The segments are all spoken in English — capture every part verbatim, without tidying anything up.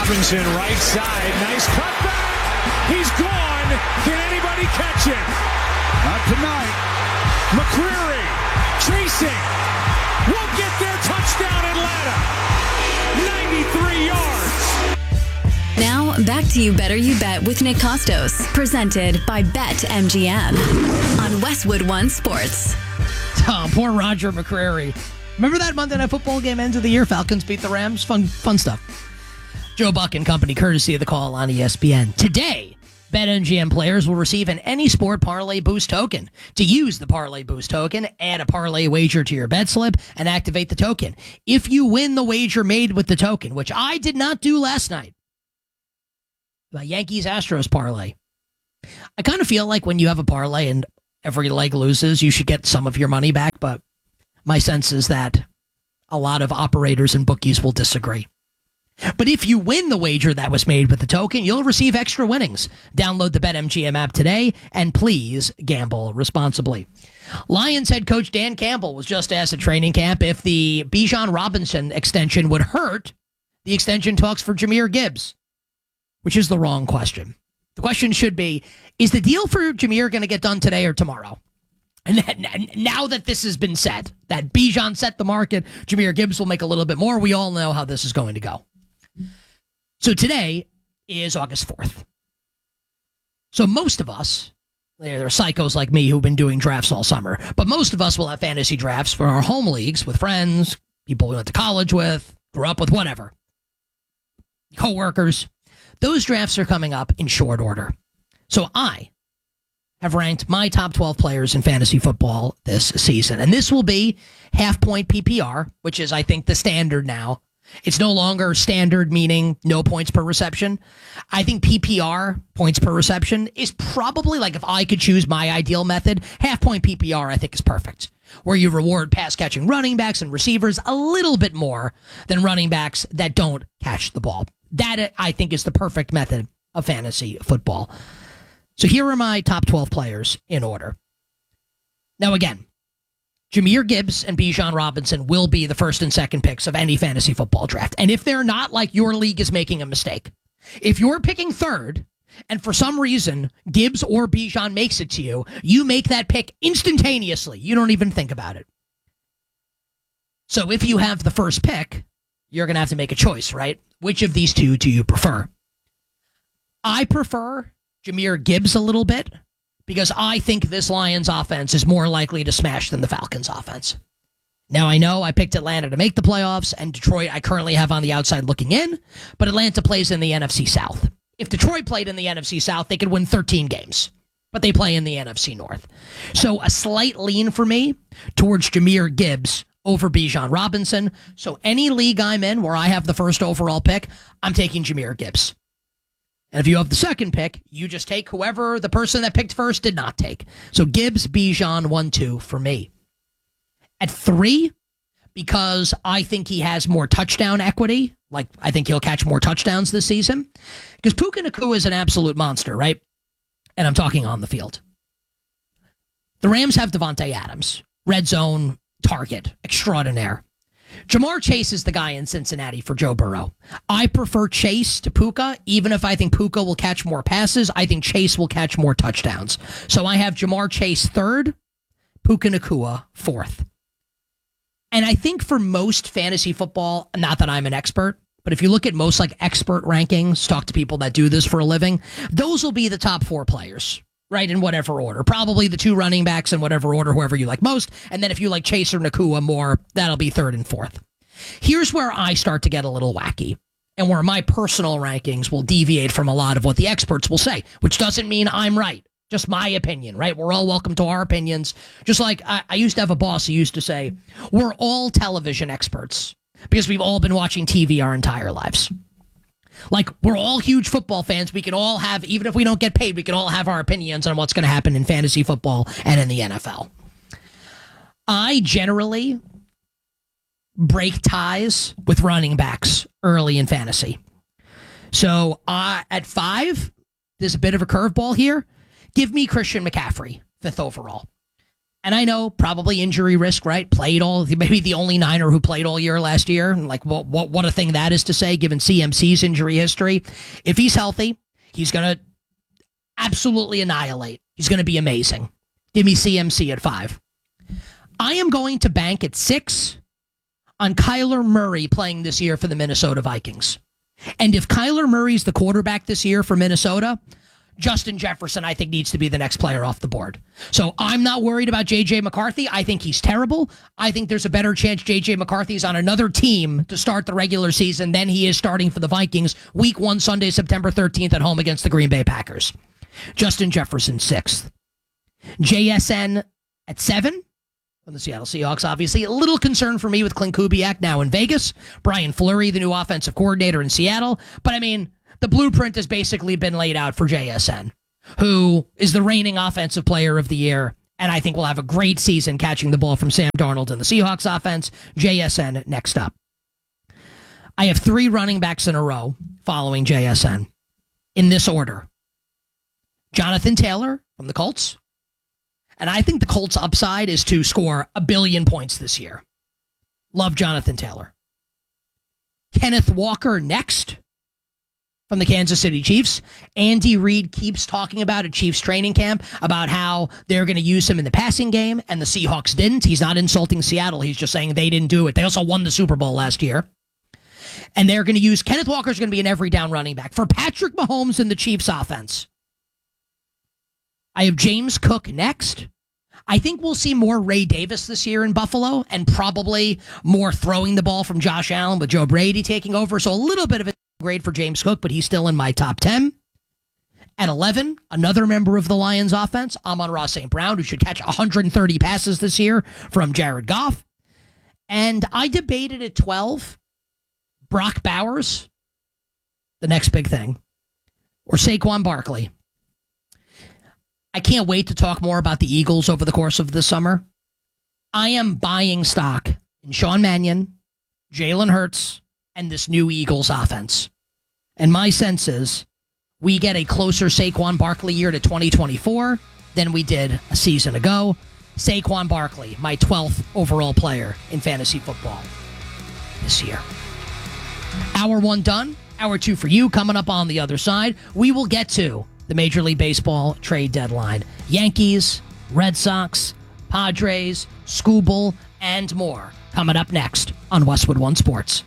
Robinson, right side. Nice cutback. He's gone. Can anybody catch him? Not tonight. McCreary chasing. Won't get there. Touchdown, Atlanta. ninety-three yards. Now, back to You Better You Bet with Nick Costos, presented by BetMGM on Westwood One Sports. Oh, poor Roger McCreary. Remember that Monday Night Football game, end of the year? Falcons beat the Rams? Fun fun stuff. Joe Buck and company, courtesy of The Call on E S P N. Today, BetMGM players will receive an Any Sport Parlay Boost token. To use the Parlay Boost token, add a parlay wager to your bet slip and activate the token. If you win the wager made with the token, which I did not do last night, the Yankees-Astros parlay, I kind of feel like when you have a parlay and every leg loses, you should get some of your money back, but my sense is that a lot of operators and bookies will disagree. But if you win the wager that was made with the token, you'll receive extra winnings. Download the BetMGM app today, and please gamble responsibly. Lions head coach Dan Campbell was just asked at training camp if the Bijan Robinson extension would hurt the extension talks for Jahmyr Gibbs, which is the wrong question. The question should be, is the deal for Jahmyr going to get done today or tomorrow? And then, now that this has been said, that Bijan set the market, Jahmyr Gibbs will make a little bit more, we all know how this is going to go. So today is August fourth. So most of us, there are psychos like me who've been doing drafts all summer, but most of us will have fantasy drafts for our home leagues with friends, people we went to college with, grew up with, whatever, coworkers. Those drafts are coming up in short order. So I have ranked my top twelve players in fantasy football this season. And this will be half-point P P R, which is, I think, the standard now. It's no longer standard, meaning no points per reception. I think P P R, points per reception, is probably, like, if I could choose my ideal method, half-point P P R, I think, is perfect, where you reward pass-catching running backs and receivers a little bit more than running backs that don't catch the ball. That, I think, is the perfect method of fantasy football. So here are my top twelve players in order. Now, again, Jahmyr Gibbs and Bijan Robinson will be the first and second picks of any fantasy football draft. And if they're not, like, your league is making a mistake. If you're picking third, and for some reason Gibbs or Bijan makes it to you, you make that pick instantaneously. You don't even think about it. So if you have the first pick, you're going to have to make a choice, right? Which of these two do you prefer? I prefer Jahmyr Gibbs a little bit because I think this Lions offense is more likely to smash than the Falcons offense. Now, I know I picked Atlanta to make the playoffs, and Detroit I currently have on the outside looking in, but Atlanta plays in the N F C South. If Detroit played in the N F C South, they could win thirteen games, but they play in the N F C North. So a slight lean for me towards Jahmyr Gibbs over Bijan Robinson. So any league I'm in where I have the first overall pick, I'm taking Jahmyr Gibbs. And if you have the second pick, you just take whoever the person that picked first did not take. So Gibbs, Bijan, one, two for me. At three, because I think he has more touchdown equity, like I think he'll catch more touchdowns this season, because Puka Nacua is an absolute monster, right? And I'm talking on the field. The Rams have Devontae Adams, red zone target extraordinaire. Jamar Chase is the guy in Cincinnati for Joe Burrow. I prefer Chase to Puka, even if I think Puka will catch more passes. I think Chase will catch more touchdowns. So I have Jamar Chase third, Puka Nacua fourth. And I think for most fantasy football, not that I'm an expert, but if you look at most like expert rankings, talk to people that do this for a living, those will be the top four players, right, in whatever order. Probably the two running backs in whatever order, whoever you like most. And then if you like Chase or Nacua more, that'll be third and fourth. Here's where I start to get a little wacky and where my personal rankings will deviate from a lot of what the experts will say, which doesn't mean I'm right. Just my opinion, right? We're all welcome to our opinions. Just like I, I used to have a boss who used to say, we're all television experts because we've all been watching T V our entire lives. Like, we're all huge football fans. We can all have, even if we don't get paid, we can all have our opinions on what's going to happen in fantasy football and in the N F L. I generally break ties with running backs early in fantasy. So uh, at five, there's a bit of a curveball here. Give me Christian McCaffrey, fifth overall. And I know probably injury risk, right? Played all, maybe the only Niner who played all year last year. And like, what, what, what a thing that is to say, given C M C's injury history. If he's healthy, he's going to absolutely annihilate. He's going to be amazing. Give me C M C at five. I am going to bank at six on Kyler Murray playing this year for the Minnesota Vikings. And if Kyler Murray's the quarterback this year for Minnesota, Justin Jefferson, I think, needs to be the next player off the board. So I'm not worried about J J McCarthy. I think he's terrible. I think there's a better chance J J McCarthy's on another team to start the regular season than he is starting for the Vikings week one, Sunday, September thirteenth at home against the Green Bay Packers. Justin Jefferson, sixth. J S N at seven from the Seattle Seahawks, obviously. A little concern for me with Clint Kubiak now in Vegas. Brian Fleury, the new offensive coordinator in Seattle. But I mean, the blueprint has basically been laid out for J S N, who is the reigning offensive player of the year, and I think will have a great season catching the ball from Sam Darnold in the Seahawks offense. J S N next up. I have three running backs in a row following J S N in this order. Jonathan Taylor from the Colts. And I think the Colts' upside is to score a billion points this year. Love Jonathan Taylor. Kenneth Walker next from the Kansas City Chiefs. Andy Reid keeps talking about at Chiefs training camp about how they're going to use him in the passing game, and the Seahawks didn't. He's not insulting Seattle. He's just saying they didn't do it. They also won the Super Bowl last year. And they're going to use Kenneth Walker's going to be an every down running back for Patrick Mahomes in the Chiefs offense. I have James Cook next. I think we'll see more Ray Davis this year in Buffalo and probably more throwing the ball from Josh Allen with Joe Brady taking over. So a little bit of a grade for James Cook, but he's still in my top ten. At eleven, another member of the Lions offense, Amon-Ra Saint Brown, who should catch one hundred thirty passes this year from Jared Goff. And I debated at twelve, Brock Bowers, the next big thing, or Saquon Barkley. I can't wait to talk more about the Eagles over the course of the summer. I am buying stock in Sean Mannion, Jalen Hurts, and this new Eagles offense. And my sense is we get a closer Saquon Barkley year to twenty twenty-four than we did a season ago. Saquon Barkley, my twelfth overall player in fantasy football this year. Hour one done. Hour two for you. Coming up on the other side, we will get to the Major League Baseball trade deadline. Yankees, Red Sox, Padres, Scooble, and more. Coming up next on Westwood One Sports.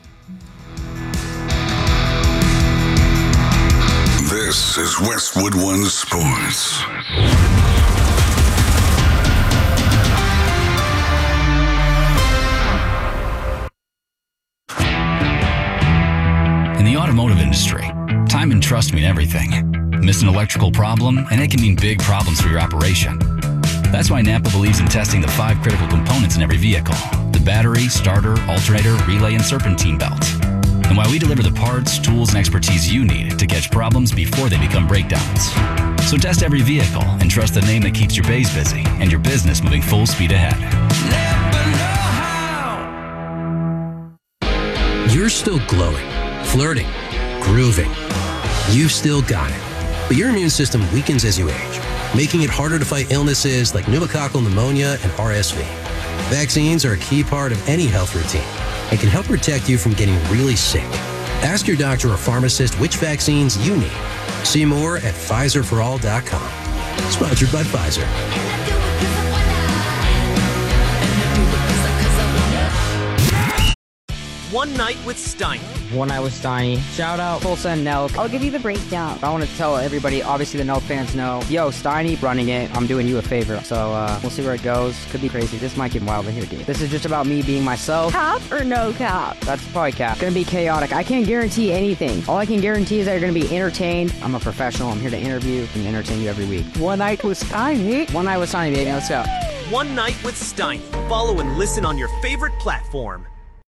This is Westwood One Sports. In the automotive industry, time and trust mean everything. Miss an electrical problem, and it can mean big problems for your operation. That's why Napa believes in testing the five critical components in every vehicle: the battery, starter, alternator, relay, and serpentine belts. And why we deliver the parts, tools, and expertise you need to catch problems before they become breakdowns. So test every vehicle and trust the name that keeps your bays busy and your business moving full speed ahead. Napa know how. You're still glowing, flirting, grooving. You've still got it. But your immune system weakens as you age, making it harder to fight illnesses like pneumococcal pneumonia and R S V. Vaccines are a key part of any health routine and can help protect you from getting really sick. Ask your doctor or pharmacist which vaccines you need. See more at Pfizer for all dot com. Sponsored by Pfizer. One Night with Steiny. One Night with Steiny. Shout out Tulsa and Nelk. I'll give you the breakdown. I want to tell everybody, obviously the Nelk fans know, yo, Steiny running it. I'm doing you a favor. So uh, we'll see where it goes. Could be crazy. This might get wild in here, dude. This is just about me being myself. Cap or no cap? That's probably cap. Gonna be chaotic. I can't guarantee anything. All I can guarantee is that you're gonna be entertained. I'm a professional. I'm here to interview and entertain you every week. One Night with Steiny. One Night with Steiny, baby. Let's go. One Night with Steiny. Follow and listen on your favorite platform.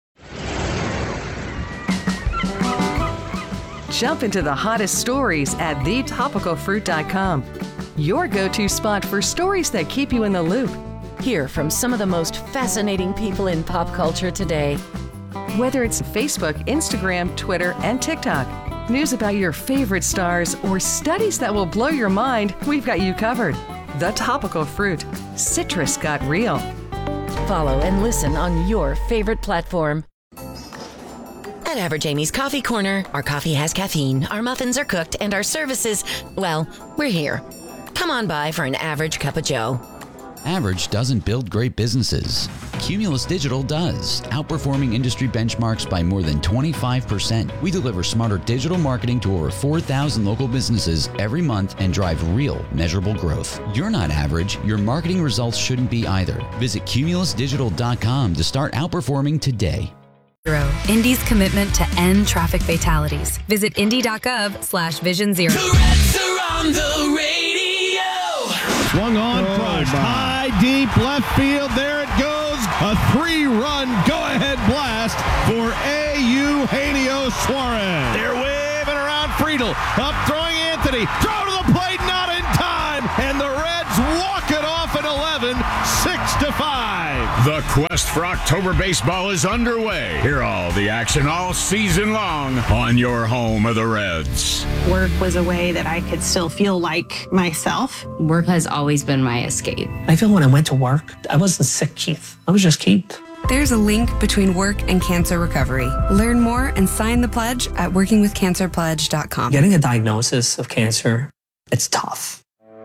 Jump into the hottest stories at the topical fruit dot com. Your go-to spot for stories that keep you in the loop. Hear from some of the most fascinating people in pop culture today. Whether it's Facebook, Instagram, Twitter, and TikTok, news about your favorite stars, or studies that will blow your mind, we've got you covered. The Topical Fruit. Citrus got real. Follow and listen on your favorite platform. At Average Amy's Coffee Corner, our coffee has caffeine, our muffins are cooked, and our services, well, we're here. Come on by for an average cup of joe. Average doesn't build great businesses. Cumulus Digital does, outperforming industry benchmarks by more than twenty-five percent. We deliver smarter digital marketing to over four thousand local businesses every month and drive real, measurable growth. You're not average. Your marketing results shouldn't be either. Visit cumulus digital dot com to start outperforming today. Indy's commitment to end traffic fatalities. Visit indy.gov slash vision zero. The Reds are on the radio. Swung on, oh, crushed, high, deep, left field. There it goes. A three-run go-ahead blast for Eugenio Suarez. They're waving around Friedel. Up throwing Anthony. Throw to the plate, not in time. And the Reds walk it off at eleven, six to five. The quest for October baseball is underway. Hear all the action all season long on your home of the Reds. Work was a way that I could still feel like myself. Work has always been my escape. I feel when I went to work, I wasn't sick, Keith. I was just Keith. There's a link between work and cancer recovery. Learn more and sign the pledge at working with cancer pledge dot com. Getting a diagnosis of cancer, it's tough.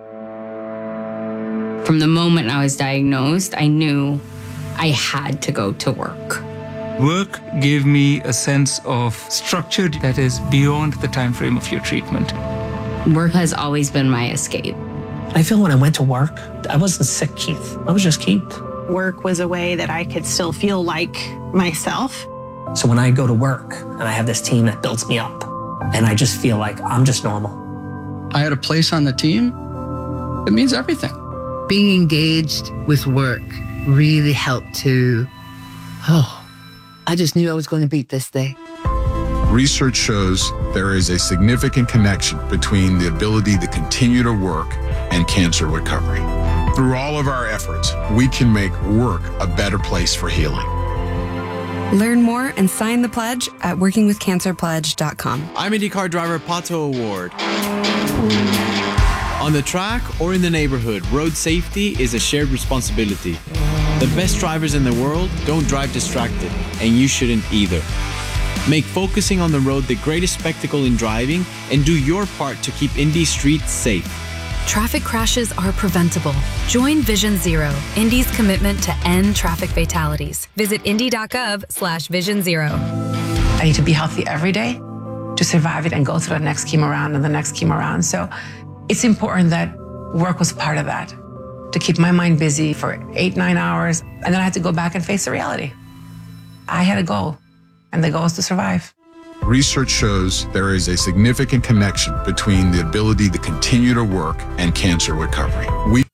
From the moment I was diagnosed, I knew I had to go to work. Work gave me a sense of structure that is beyond the time frame of your treatment. Work has always been my escape. I feel when I went to work, I wasn't sick, Keith. I was just Keith. Work was a way that I could still feel like myself. So when I go to work and I have this team that builds me up, and I just feel like I'm just normal. I had a place on the team. It means everything. Being engaged with work really helped to, oh, I just knew I was going to beat this day. Research shows there is a significant connection between the ability to continue to work and cancer recovery. Through all of our efforts, we can make work a better place for healing. Learn more and sign the pledge at working with cancer pledge dot com. I'm IndyCar driver Pato Award. On the track or in the neighborhood, road safety is a shared responsibility. The best drivers in the world don't drive distracted, and you shouldn't either. Make focusing on the road the greatest spectacle in driving, and do your part to keep Indy streets safe. Traffic crashes are preventable. Join Vision Zero, Indy's commitment to end traffic fatalities. Visit indy.gov slash vision zero. I need to be healthy every day to survive it and go through the next chemo round and the next chemo round. So it's important that work was part of that, to keep my mind busy for eight, nine hours. And then I had to go back and face the reality. I had a goal, and the goal is to survive. Research shows there is a significant connection between the ability to continue to work and cancer recovery. We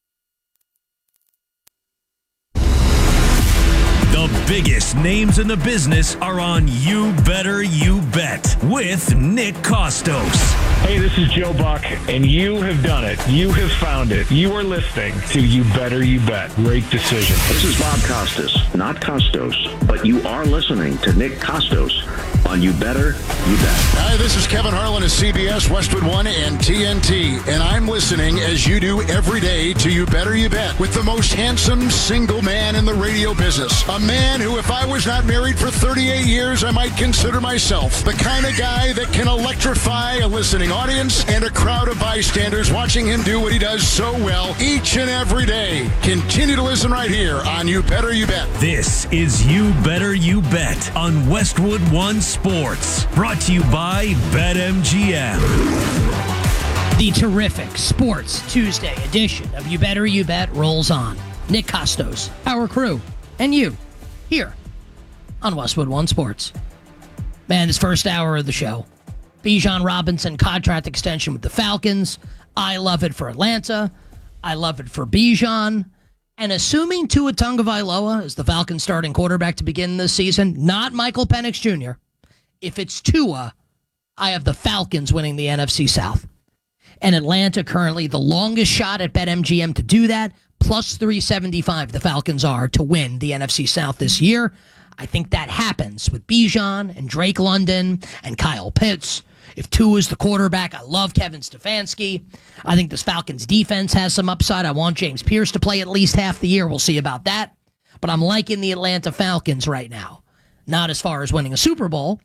The biggest names in the business are on You Better You Bet with Nick Kostos. Hey, this is Joe Buck, and you have done it. You have found it. You are listening to You Better You Bet. Great decision. This is Bob Costas, not Costos, but you are listening to Nick Kostos on You Better You Bet. Hi, this is Kevin Harlan of C B S, Westwood One, and T N T, and I'm listening as you do every day to You Better You Bet with the most handsome single man in the radio business. A man who, if I was not married for thirty-eight years, I might consider myself the kind of guy that can electrify a listening audience and a crowd of bystanders watching him do what he does so well each and every day. Continue to listen right here on You Better You Bet. This is You Better You Bet on Westwood One Sports, brought to you by BetMGM. The terrific Sports Tuesday edition of You Better You Bet rolls on. Nick Kostos, our crew, and you, here on Westwood One Sports. Man, this first hour of the show, Bijan Robinson contract extension with the Falcons. I love it for Atlanta. I love it for Bijan. And assuming Tua Tagovailoa is the Falcons starting quarterback to begin this season, not Michael Penix Junior, if it's Tua, I have the Falcons winning the N F C South. And Atlanta currently the longest shot at BetMGM to do that, plus three seventy-five the Falcons are to win the N F C South this year. I think that happens with Bijan and Drake London and Kyle Pitts If Tua is the quarterback, I love Kevin Stefanski. I think this Falcons defense has some upside. I want James Pierce to play at least half the year. We'll see about that. But I'm liking the Atlanta Falcons right now. Not as far as winning a Super Bowl,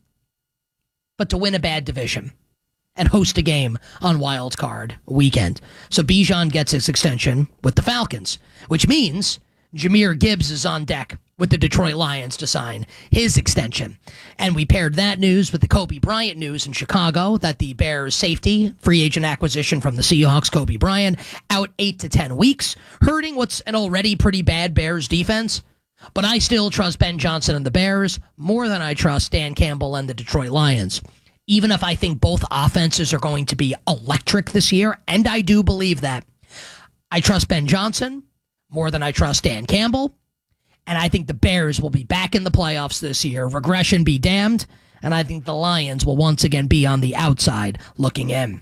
but to win a bad division and host a game on Wild Card weekend. So Bijan gets his extension with the Falcons, which means Jahmyr Gibbs is on deck with the Detroit Lions to sign his extension. And we paired that news with the Kobe Bryant news in Chicago that the Bears safety, free agent acquisition from the Seahawks, Kobe Bryant, out eight to ten weeks, hurting what's an already pretty bad Bears defense. But I still trust Ben Johnson and the Bears more than I trust Dan Campbell and the Detroit Lions. Even if I think both offenses are going to be electric this year, and I do believe that, I trust Ben Johnson more than I trust Dan Campbell. And I think the Bears will be back in the playoffs this year. Regression be damned. And I think the Lions will once again be on the outside looking in.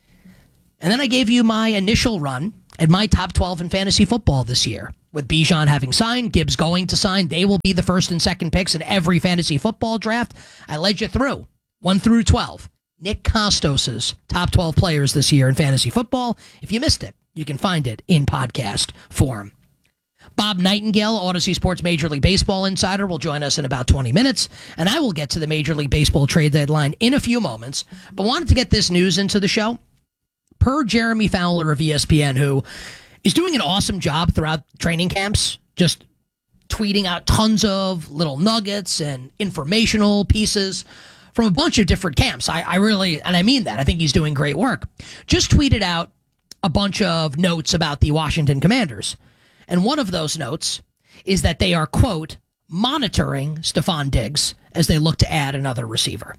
And then I gave you my initial run at my top twelve in fantasy football this year. With Bijan having signed, Gibbs going to sign, they will be the first and second picks in every fantasy football draft. I led you through one through twelve. Nick Kostos' top twelve players this year in fantasy football. If you missed it, you can find it in podcast form. Bob Nightingale, Odyssey Sports Major League Baseball insider, will join us in about twenty minutes, and I will get to the Major League Baseball trade deadline in a few moments, but wanted to get this news into the show. Per Jeremy Fowler of E S P N, who is doing an awesome job throughout training camps, just tweeting out tons of little nuggets and informational pieces from a bunch of different camps. I, I really, and I mean that, I think he's doing great work. Just tweeted out a bunch of notes about the Washington Commanders. And one of those notes is that they are, quote, monitoring Stephon Diggs as they look to add another receiver.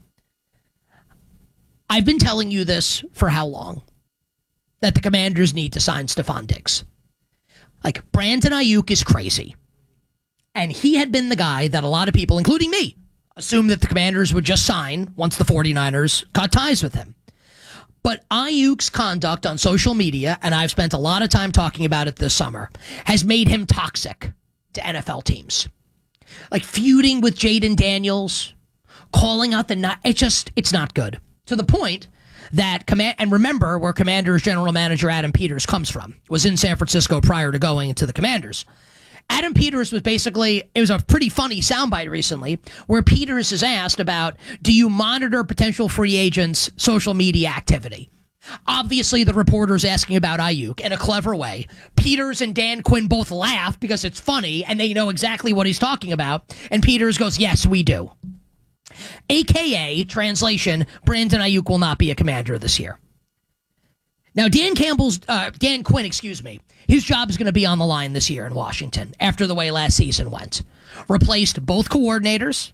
I've been telling you this for how long? That the Commanders need to sign Stephon Diggs. Like, Brandon Ayuk is crazy. And he had been the guy that a lot of people, including me, assumed that the Commanders would just sign once the 49ers cut ties with him. But Ayuk's conduct on social media, and I've spent a lot of time talking about it this summer, has made him toxic to N F L teams. Like feuding with Jaden Daniels, calling out the not, it just, it's not good. To the point that, command, and remember where Commanders general manager Adam Peters comes from, was in San Francisco prior to going to the Commanders. Adam Peters was basically, it was a pretty funny soundbite recently, where Peters is asked about, do you monitor potential free agents' social media activity? Obviously, the reporter's asking about Ayuk in a clever way. Peters and Dan Quinn both laugh because it's funny, and they know exactly what he's talking about. And Peters goes, yes, we do. A K A, translation, Brandon Ayuk will not be a Commander this year. Now, Dan Campbell's, uh, Dan Quinn, excuse me, his job is going to be on the line this year in Washington after the way last season went. Replaced both coordinators.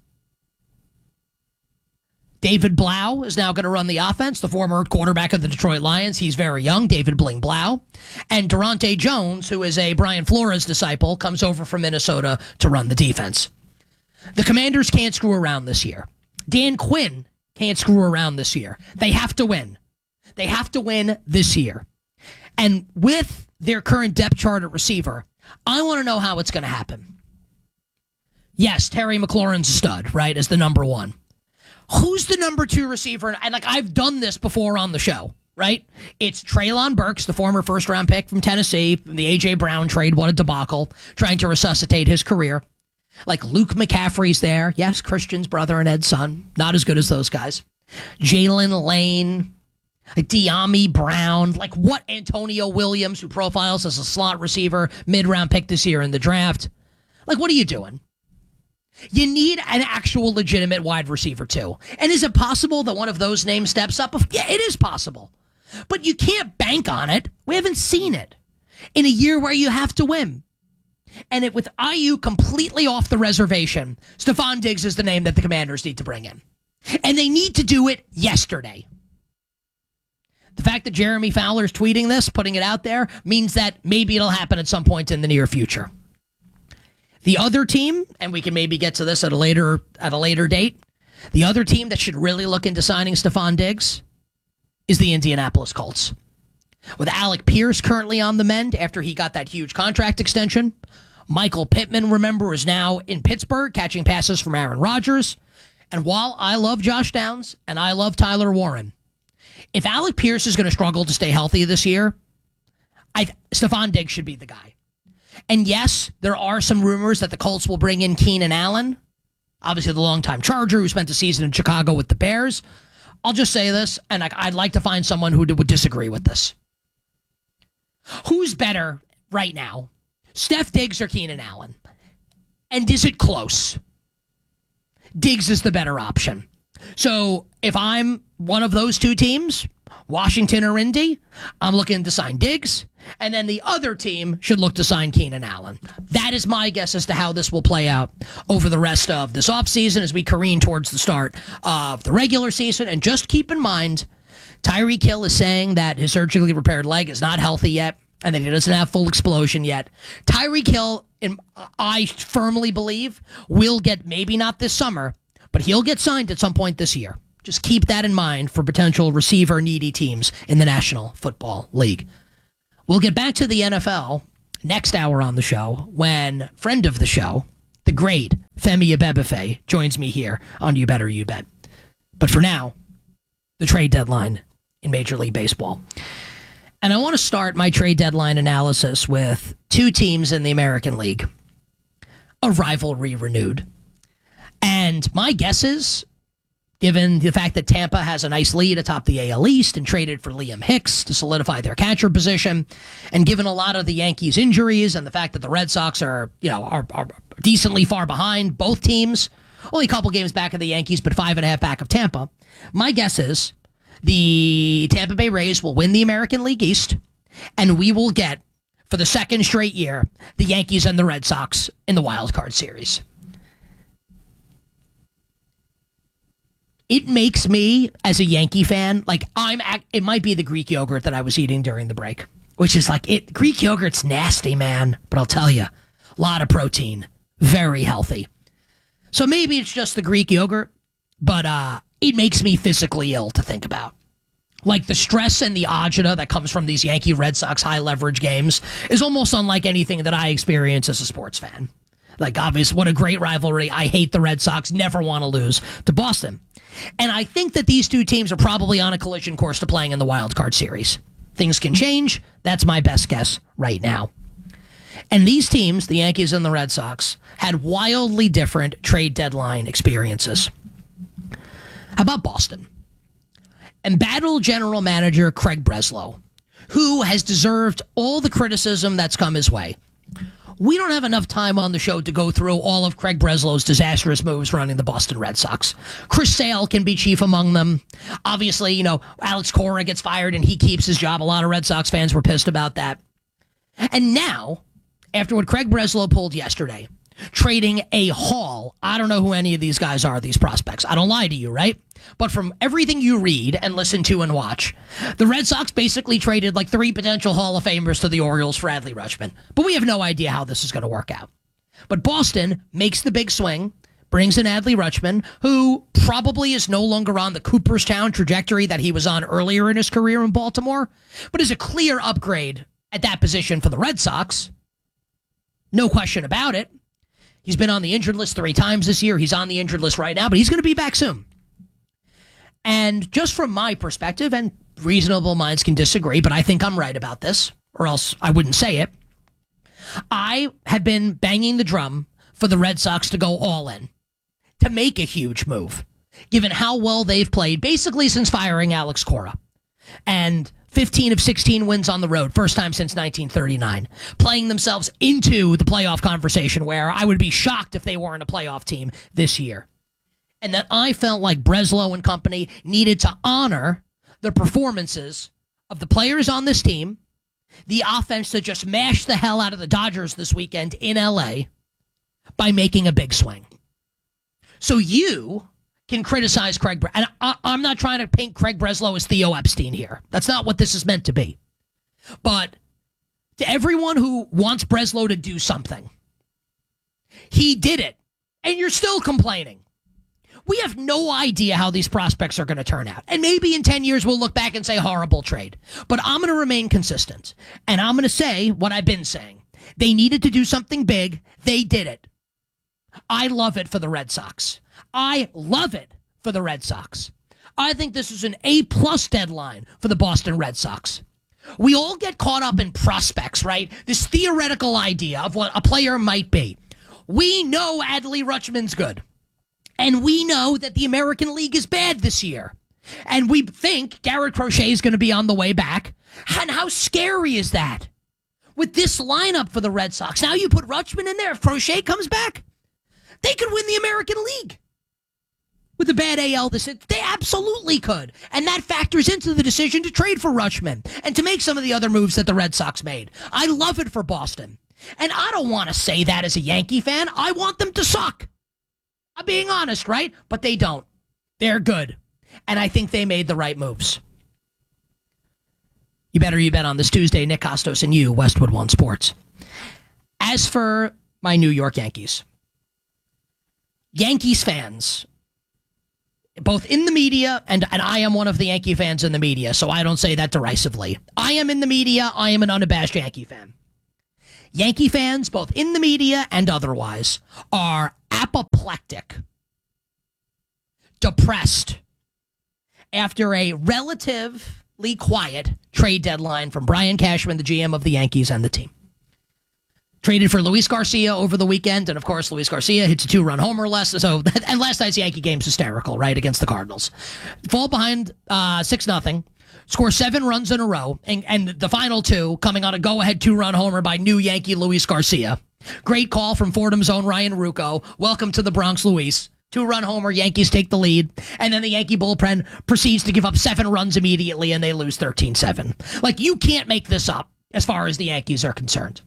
David Blau is now going to run the offense, the former quarterback of the Detroit Lions. He's very young, David Bling Blau. And Durante Jones, who is a Brian Flores disciple, comes over from Minnesota to run the defense. The Commanders can't screw around this year. Dan Quinn can't screw around this year. They have to win. They have to win this year. And with their current depth chart at receiver, I want to know how it's going to happen. Yes, Terry McLaurin's a stud, right, as the number one. Who's the number two receiver? And like I've done this before on the show, right? It's Treylon Burks, the former first-round pick from Tennessee, from the A J. Brown trade, what a debacle, trying to resuscitate his career. Like Luke McCaffrey's there. Yes, Christian's brother and Ed's son. Not as good as those guys. Jalen Lane, De'Ami Brown, like what Antonio Williams, who profiles as a slot receiver, mid-round pick this year in the draft. Like, what are you doing? You need an actual legitimate wide receiver, too. And is it possible that one of those names steps up? Yeah, it is possible. But you can't bank on it. We haven't seen it in a year where you have to win. And it with Ayuk completely off the reservation, Stephon Diggs is the name that the Commanders need to bring in. And they need to do it yesterday. The fact that Jeremy Fowler's tweeting this, putting it out there, means that maybe it'll happen at some point in the near future. The other team, and we can maybe get to this at a later at a later date, the other team that should really look into signing Stephon Diggs is the Indianapolis Colts. With Alec Pierce currently on the mend after he got that huge contract extension. Michael Pittman, remember, is now in Pittsburgh catching passes from Aaron Rodgers. And while I love Josh Downs and I love Tyler Warren, if Alec Pierce is going to struggle to stay healthy this year, I Stephon Diggs should be the guy. And yes, there are some rumors that the Colts will bring in Keenan Allen, obviously the longtime Charger who spent the season in Chicago with the Bears. I'll just say this, and I'd like to find someone who would disagree with this. Who's better right now, Steph Diggs or Keenan Allen? And is it close? Diggs is the better option. So if I'm one of those two teams, Washington or Indy, I'm looking to sign Diggs, and then the other team should look to sign Keenan Allen. That is my guess as to how this will play out over the rest of this offseason as we careen towards the start of the regular season. And just keep in mind, Tyreek Hill is saying that his surgically repaired leg is not healthy yet and that he doesn't have full explosion yet. Tyreek Hill, in, I firmly believe, will get, maybe not this summer, but he'll get signed at some point this year. Just keep that in mind for potential receiver-needy teams in the National Football League. We'll get back to the N F L next hour on the show when friend of the show, the great Femi Abebefe, joins me here on You Better You Bet. But for now, the trade deadline in Major League Baseball. And I want to start my trade deadline analysis with two teams in the American League. A rivalry renewed. And my guess is, given the fact that Tampa has a nice lead atop the A L East and traded for Liam Hicks to solidify their catcher position, and given a lot of the Yankees' injuries and the fact that the Red Sox are, you know, are, are decently far behind both teams, only a couple games back of the Yankees, but five and a half back of Tampa, my guess is the Tampa Bay Rays will win the American League East, and we will get, for the second straight year, the Yankees and the Red Sox in the wild card series. It makes me, as a Yankee fan, like I'm, it might be the Greek yogurt that I was eating during the break, which is like, it. Greek yogurt's nasty, man. But I'll tell you, a lot of protein, very healthy. So maybe it's just the Greek yogurt, but uh, it makes me physically ill to think about. Like the stress and the agita that comes from these Yankee Red Sox high leverage games is almost unlike anything that I experience as a sports fan. Like, obvious, what a great rivalry. I hate the Red Sox, never want to lose to Boston. And I think that these two teams are probably on a collision course to playing in the wild card series. Things can change. That's my best guess right now. And these teams, the Yankees and the Red Sox, had wildly different trade deadline experiences. How about Boston? Embattled general manager Craig Breslow, who has deserved all the criticism that's come his way. We don't have enough time on the show to go through all of Craig Breslow's disastrous moves running the Boston Red Sox. Chris Sale can be chief among them. Obviously, you know, Alex Cora gets fired and he keeps his job. A lot of Red Sox fans were pissed about that. And now, after what Craig Breslow pulled yesterday, trading a haul, I don't know who any of these guys are, these prospects. I don't lie to you, right? But from everything you read and listen to and watch, the Red Sox basically traded like three potential Hall of Famers to the Orioles for Adley Rutschman. But we have no idea how this is going to work out. But Boston makes the big swing, brings in Adley Rutschman, who probably is no longer on the Cooperstown trajectory that he was on earlier in his career in Baltimore, but is a clear upgrade at that position for the Red Sox. No question about it. He's been on the injured list three times this year. He's on the injured list right now, but he's going to be back soon. And just from my perspective, and reasonable minds can disagree, but I think I'm right about this, or else I wouldn't say it. I have been banging the drum for the Red Sox to go all in, to make a huge move, given how well they've played basically since firing Alex Cora. And fifteen of sixteen wins on the road, first time since nineteen thirty-nine, playing themselves into the playoff conversation where I would be shocked if they weren't a playoff team this year. And that I felt like Breslow and company needed to honor the performances of the players on this team, the offense that just mashed the hell out of the Dodgers this weekend in L A by making a big swing. So you can criticize Craig Bre- and I, I'm not trying to paint Craig Breslow as Theo Epstein here. That's not what this is meant to be. But to everyone who wants Breslow to do something, he did it, and you're still complaining. We have no idea how these prospects are going to turn out. And maybe in ten years we'll look back and say horrible trade. But I'm going to remain consistent. And I'm going to say what I've been saying. They needed to do something big. They did it. I love it for the Red Sox. I love it for the Red Sox. I think this is an A-plus deadline for the Boston Red Sox. We all get caught up in prospects, right? This theoretical idea of what a player might be. We know Adley Rutschman's good. And we know that the American League is bad this year. And we think Garrett Crochet is going to be on the way back. And how scary is that? With this lineup for the Red Sox. Now you put Rutschman in there. If Crochet comes back, they could win the American League. With the bad A L, this they absolutely could. And that factors into the decision to trade for Rutschman and to make some of the other moves that the Red Sox made. I love it for Boston. And I don't want to say that as a Yankee fan. I want them to suck. I'm being honest, right? But they don't. They're good. And I think they made the right moves. You better you bet on this Tuesday. Nick Costos and you, Westwood One Sports. As for my New York Yankees, Yankees fans, both in the media, and, and I am one of the Yankee fans in the media, so I don't say that derisively. I am in the media. I am an unabashed Yankee fan. Yankee fans, both in the media and otherwise, are apoplectic, depressed, after a relatively quiet trade deadline from Brian Cashman, the G M of the Yankees, and the team. Traded for Luis Garcia over the weekend, and of course, Luis Garcia hits a two-run homer last. So, and last night's Yankee game's hysterical, right, against the Cardinals. Fall behind uh, six nothing, score seven runs in a row, and, and the final two coming on a go-ahead two-run homer by new Yankee Luis Garcia. Great call from Fordham's own Ryan Ruocco. Welcome to the Bronx, Luis. Two-run homer, Yankees take the lead, and then the Yankee bullpen proceeds to give up seven runs immediately, and they lose thirteen seven. Like, you can't make this up as far as the Yankees are concerned.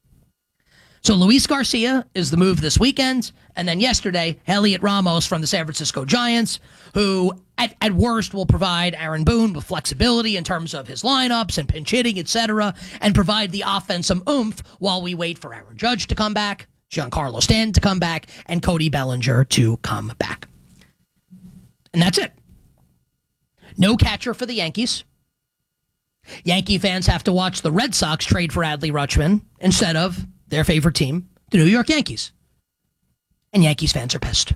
So Luis Garcia is the move this weekend, and then yesterday, Heliot Ramos from the San Francisco Giants, who at, at worst will provide Aaron Boone with flexibility in terms of his lineups and pinch hitting, et cetera, and provide the offense some oomph while we wait for Aaron Judge to come back, Giancarlo Stanton to come back, and Cody Bellinger to come back. And that's it. No catcher for the Yankees. Yankee fans have to watch the Red Sox trade for Adley Rutschman instead of their favorite team, the New York Yankees. And Yankees fans are pissed.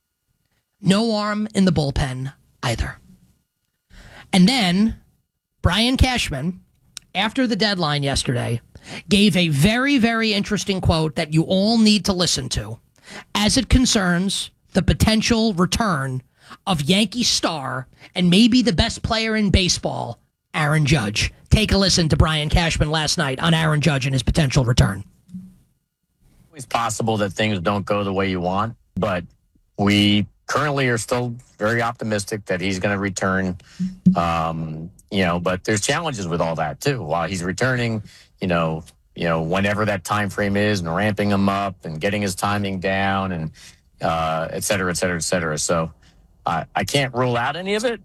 No arm in the bullpen either. And then Brian Cashman, after the deadline yesterday, gave a very, very interesting quote that you all need to listen to as it concerns the potential return of Yankee star and maybe the best player in baseball, Aaron Judge. Take a listen to Brian Cashman last night on Aaron Judge and his potential return. It's possible that things don't go the way you want, but we currently are still very optimistic that he's going to return. Um, you know, but there's challenges with all that too. While he's returning, you know, you know, whenever that time frame is, and ramping him up and getting his timing down, and uh, et cetera, et cetera, et cetera. So uh, I can't rule out any of it.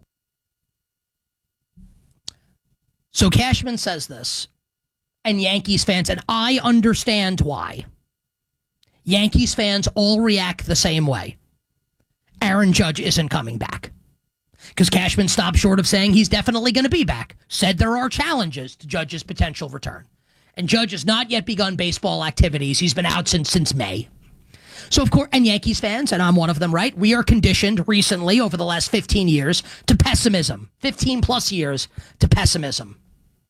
So Cashman says this, and Yankees fans, and I understand why. Yankees fans all react the same way. Aaron Judge isn't coming back. Because Cashman stopped short of saying he's definitely going to be back. Said there are challenges to Judge's potential return. And Judge has not yet begun baseball activities. He's been out since since May. So, of course, and Yankees fans, and I'm one of them, right? We are conditioned recently over the last fifteen years to pessimism. fifteen plus years to pessimism.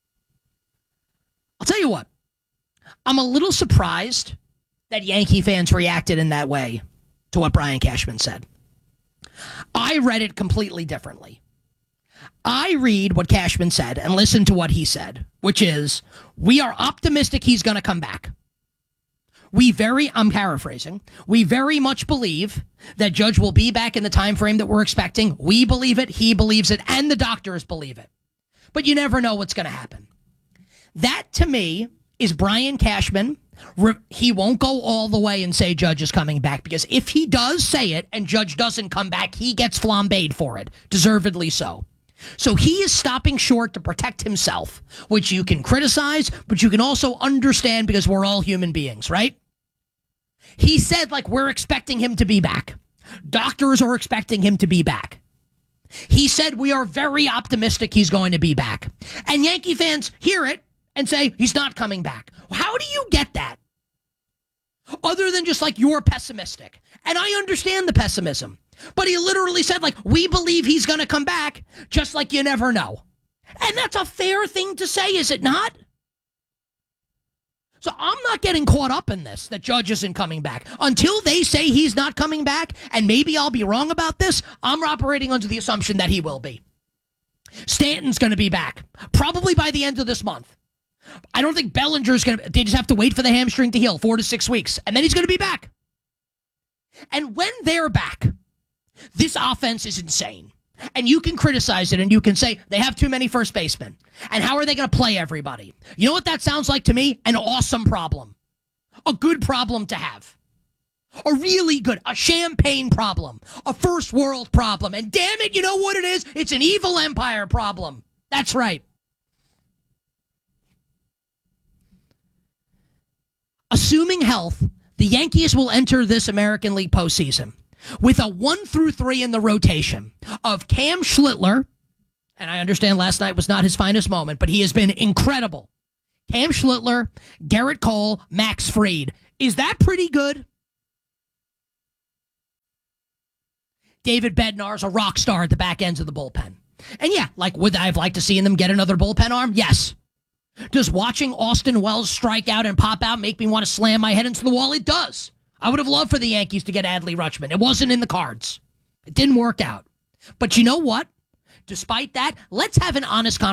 I'll tell you what. I'm a little surprised that Yankee fans reacted in that way to what Brian Cashman said. I read it completely differently. I read what Cashman said and listen to what he said, which is, we are optimistic he's going to come back. We very, I'm paraphrasing, we very much believe that Judge will be back in the time frame that we're expecting. We believe it, he believes it, and the doctors believe it. But you never know what's going to happen. That, to me, is Brian Cashman. He won't go all the way and say Judge is coming back, because if he does say it and Judge doesn't come back, he gets flambéed for it, deservedly so. So he is stopping short to protect himself, which you can criticize, but you can also understand because we're all human beings, right? He said, like, we're expecting him to be back. Doctors are expecting him to be back. He said we are very optimistic he's going to be back. And Yankee fans hear it and say he's not coming back. How do you get that? Other than just like you're pessimistic. And I understand the pessimism. But he literally said, like, we believe he's going to come back, just like you never know. And that's a fair thing to say, is it not? So I'm not getting caught up in this, that Judge isn't coming back. Until they say he's not coming back, and maybe I'll be wrong about this, I'm operating under the assumption that he will be. Stanton's going to be back, probably by the end of this month. I don't think Bellinger's going to, they just have to wait for the hamstring to heal, four to six weeks, and then he's going to be back. And when they're back, this offense is insane. And you can criticize it and you can say they have too many first basemen. And how are they going to play everybody? You know what that sounds like to me? An awesome problem. A good problem to have. A really good, a champagne problem. A first world problem. And damn it, you know what it is? It's an evil empire problem. That's right. Assuming health, the Yankees will enter this American League postseason with a one through three in the rotation of Cam Schlittler, and I understand last night was not his finest moment, but he has been incredible. Cam Schlittler, Garrett Cole, Max Fried. Is that pretty good? David Bednar's a rock star at the back ends of the bullpen. And yeah, like, would I have liked to see them get another bullpen arm? Yes. Does watching Austin Wells strike out and pop out make me want to slam my head into the wall? It does. I would have loved for the Yankees to get Adley Rutschman. It wasn't in the cards. It didn't work out. But you know what? Despite that, let's have an honest conversation.